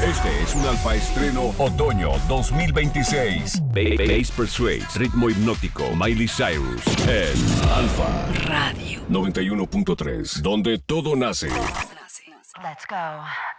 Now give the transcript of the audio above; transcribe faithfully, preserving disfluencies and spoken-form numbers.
Este es un Alfa Estreno Otoño dos mil veintiséis. Bass Persuades, ritmo hipnótico, Miley Cyrus en Alfa Radio noventa y uno punto tres, donde todo nace. Let's go.